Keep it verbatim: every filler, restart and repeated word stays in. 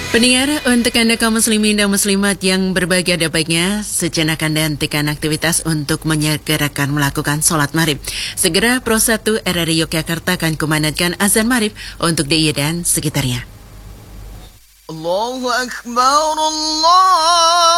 Pendengar, untuk Anda kaum muslimin dan muslimat yang berbahagia, ada baiknya sejenak Anda hentikan aktivitas untuk menyegerakan melakukan sholat maghrib. Segera Pro satu R R I Yogyakarta akan kumandangkan azan maghrib untuk D I Y dan sekitarnya. Allahu Akbar, Allah